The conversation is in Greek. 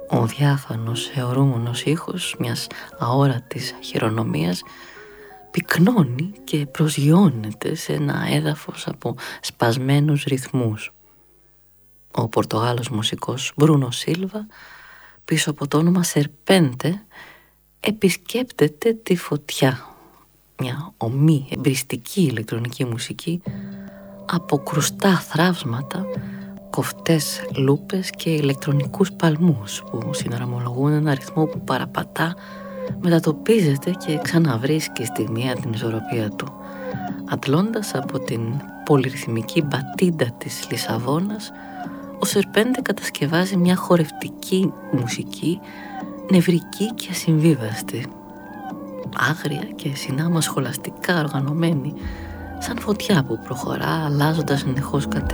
Ο διάφανος αιωρούμενος ήχος μιας αόρατης χειρονομίας πυκνώνει και προσγειώνεται σε ένα έδαφος από σπασμένους ρυθμούς. Ο Πορτογάλος μουσικός Μπρούνο Σίλβα, πίσω από το όνομα Σερπέντε, επισκέπτεται τη φωτιά, μια ομή εμπριστική ηλεκτρονική μουσική από κρουστά θραύσματα, κοφτές λούπες και ηλεκτρονικούς παλμούς που συναρμολογούν ένα ρυθμό που παραπατά, μετατοπίζεται και ξαναβρίσκει στη μία την ισορροπία του, αντλώντας από την πολυρυθμική μπατίντα της Λισαβόνας. Ο Σερπέντε κατασκευάζει μια χορευτική μουσική, νευρική και ασυμβίβαστη, άγρια και συνάμα σχολαστικά οργανωμένη, σαν φωτιά που προχωρά αλλάζοντας συνεχώς κατεύθυνση.